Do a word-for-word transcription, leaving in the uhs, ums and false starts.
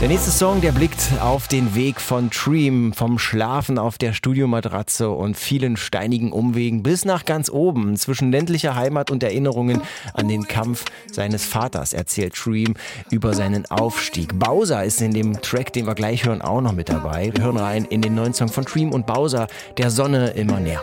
Der nächste Song, der blickt auf den Weg von Dream, vom Schlafen auf der Studiomatratze und vielen steinigen Umwegen bis nach ganz oben. Zwischen ländlicher Heimat und Erinnerungen an den Kampf seines Vaters erzählt Dream über seinen Aufstieg. Bowser ist in dem Track, den wir gleich hören, auch noch mit dabei. Wir hören rein in den neuen Song von Dream und Bowser, der Sonne immer näher.